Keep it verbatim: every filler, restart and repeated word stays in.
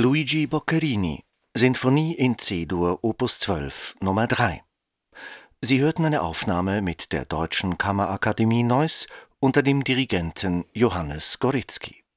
Luigi Boccherini, Sinfonie in C-Dur, Opus zwölf, Nummer drei. Sie hörten eine Aufnahme mit der Deutschen Kammerakademie Neuss unter dem Dirigenten Johannes Gorizki.